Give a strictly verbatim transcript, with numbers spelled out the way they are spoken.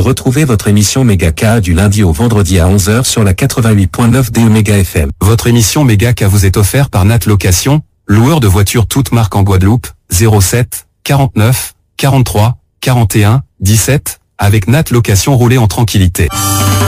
Retrouvez votre émission Megaka du lundi au vendredi à onze heures sur la quatre-vingt-huit point neuf de Méga F M. Votre émission Megaka vous est offerte par Nat Location, loueur de voitures toutes marques en Guadeloupe, zéro sept, quarante-neuf, quarante-trois, quarante et un, dix-sept, avec Nat Location, roulez en tranquillité.